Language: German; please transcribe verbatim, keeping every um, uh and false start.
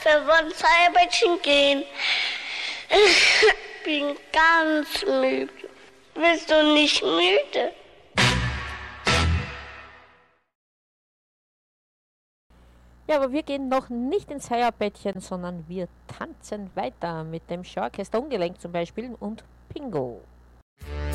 dass wir so ins Eierbettchen gehen. Ich bin ganz müde. Bist du nicht müde? Ja, aber wir gehen noch nicht ins Eierbettchen, sondern wir tanzen weiter mit dem Schorchester Ungelenk zum Beispiel und Pingo.